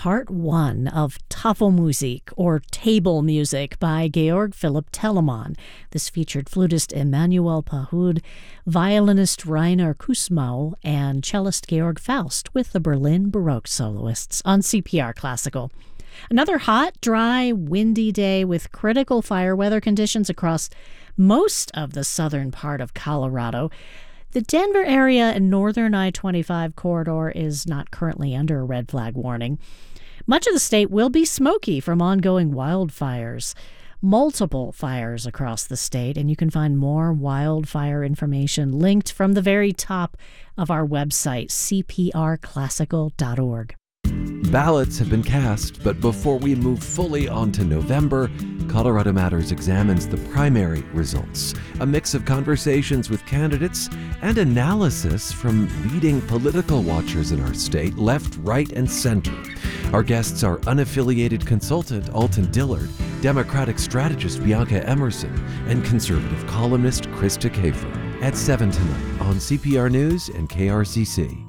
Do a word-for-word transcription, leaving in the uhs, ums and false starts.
part one of Tafelmusik, or table music, by Georg Philipp Telemann. This featured flutist Emanuel Pahud, violinist Rainer Kussmaul, and cellist Georg Faust with the Berlin Baroque soloists on C P R Classical. Another hot, dry, windy day with critical fire weather conditions across most of the southern part of Colorado. The Denver area and northern I twenty-five corridor is not currently under a red flag warning. Much of the state will be smoky from ongoing wildfires. Multiple fires across the state, and you can find more wildfire information linked from the very top of our website, c p r classical dot org. Ballots have been cast, but before we move fully on to November, Colorado Matters examines the primary results, a mix of conversations with candidates and analysis from leading political watchers in our state, left, right, and center. Our guests are unaffiliated consultant Alton Dillard, Democratic strategist Bianca Emerson, and conservative columnist Krista Kafer. At seven tonight on C P R News and K R C C.